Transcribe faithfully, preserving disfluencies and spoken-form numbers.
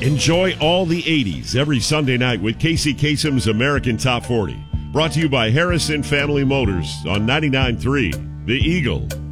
Enjoy all the eighties every Sunday night with Casey Kasem's American Top forty. Brought to you by Harrison Family Motors on ninety-nine point three The Eagle.